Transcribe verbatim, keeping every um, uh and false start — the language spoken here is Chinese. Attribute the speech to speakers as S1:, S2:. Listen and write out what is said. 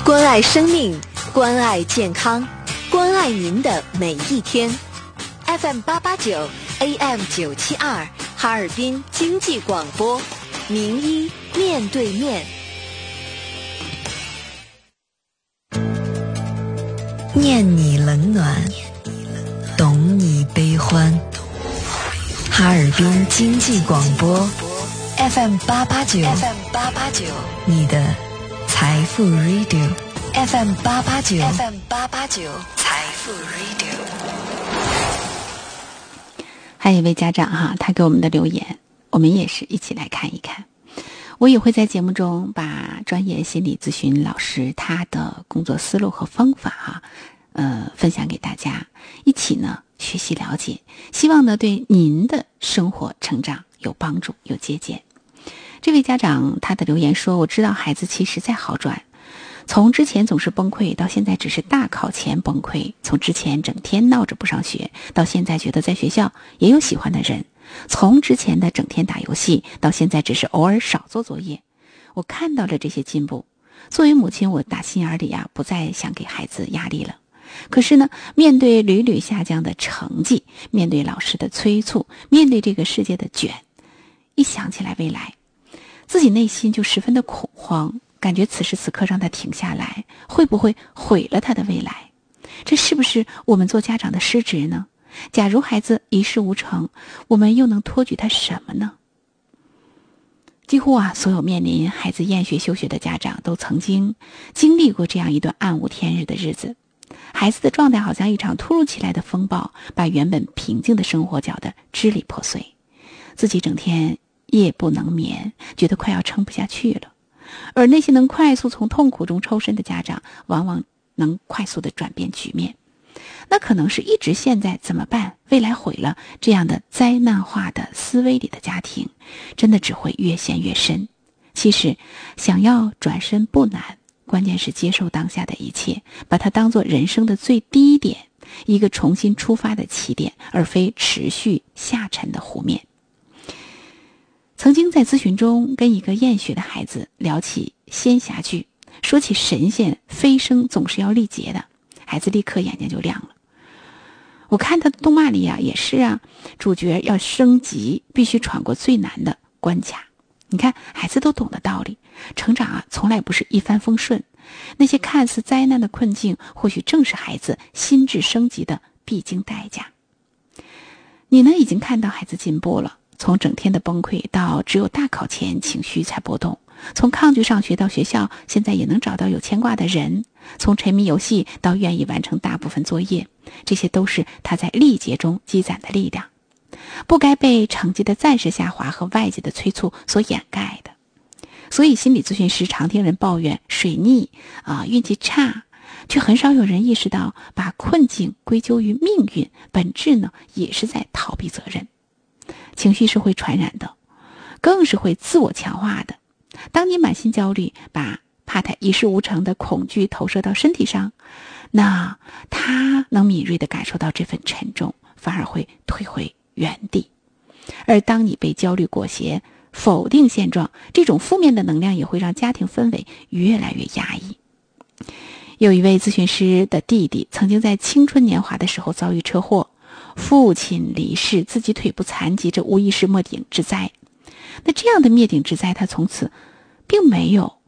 S1: 关爱生命，关爱健康，关爱您的每一天。F M 八八九 A M 九七二，哈尔滨经济广播，名医面对面。
S2: 念你冷暖，懂你悲欢。哈尔滨经济广播 F M 八八九 F M 八八九，你的财富 Radio F M 八八九 F M 八八九财富 Radio。
S3: 还有一位家长哈，他给我们的留言，我们也是一起来看一看。我也会在节目中把专业心理咨询老师他的工作思路和方法哈，呃，分享给大家，一起呢学习了解，希望呢对您的生活成长有帮助有借鉴。这位家长他的留言说，我知道孩子其实在好转，从之前总是崩溃到现在只是大考前崩溃，从之前整天闹着不上学到现在觉得在学校也有喜欢的人，从之前的整天打游戏到现在只是偶尔少做作业。我看到了这些进步，作为母亲我打心眼里啊不再想给孩子压力了。可是呢，面对屡屡下降的成绩，面对老师的催促，面对这个世界的卷，一想起来未来，自己内心就十分的恐慌，感觉此时此刻让他停下来，会不会毁了他的未来？这是不是我们做家长的失职呢？假如孩子一事无成，我们又能托举他什么呢？几乎啊，所有面临孩子厌学休学的家长都曾经经历过这样一段暗无天日的日子。孩子的状态好像一场突如其来的风暴，把原本平静的生活搅得支离破碎，自己整天夜不能眠，觉得快要撑不下去了。而那些能快速从痛苦中抽身的家长，往往能快速的转变局面。那可能是一直陷在怎么办，未来毁了这样的灾难化的思维里的家庭，真的只会越陷越深。其实想要转身不难，关键是接受当下的一切，把它当作人生的最低点，一个重新出发的起点，而非持续下沉的湖面。曾经在咨询中跟一个厌学的孩子聊起仙侠剧，说起神仙飞升总是要历劫的，孩子立刻眼睛就亮了。我看他的动漫里啊，也是啊，主角要升级必须闯过最难的关卡。你看孩子都懂得道理，成长啊从来不是一帆风顺，那些看似灾难的困境，或许正是孩子心智升级的必经代价。你呢，已经看到孩子进步了，从整天的崩溃到只有大考前情绪才波动，从抗拒上学到学校现在也能找到有牵挂的人，从沉迷游戏到愿意完成大部分作业，这些都是他在历劫中积攒的力量，不该被成绩的暂时下滑和外界的催促所掩盖的。所以心理咨询师常听人抱怨水逆啊、运气差，却很少有人意识到把困境归咎于命运，本质呢也是在逃避责任。情绪是会传染的，更是会自我强化的。当你满心焦虑，把怕他一事无成的恐惧投射到身体上，那他能敏锐地感受到这份沉重，反而会退回原地。而当你被焦虑裹挟，否定现状，这种负面的能量也会让家庭氛围越来越压抑。有一位咨询师的弟弟曾经在青春年华的时候遭遇车祸，父亲离世，自己腿部残疾，这无疑是灭顶之灾。那这样的灭顶之灾，他从此并没有